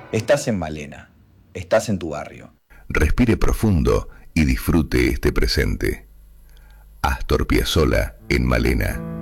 Estás en Malena, estás en tu barrio. Respire profundo y disfrute este presente. Astor Piazzolla en Malena.